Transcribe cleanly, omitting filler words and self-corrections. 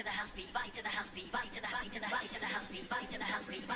to the house beat, body to the house beat, body to the house beat, body to the house beat, body to the house beat.